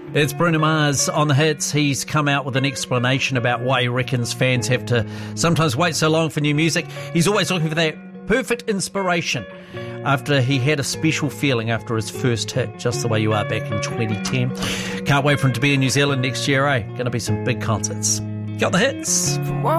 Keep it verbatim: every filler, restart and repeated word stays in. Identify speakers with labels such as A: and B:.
A: It's Bruno Mars on the hits. He's come out with an explanation about why he reckons fans have to sometimes wait so long for new music. He's always looking for that perfect inspiration after he had a special feeling after his first hit, Just the Way You Are, back in twenty ten. Can't wait for him to be in New Zealand next year, eh? Going to be some big concerts. Got the hits.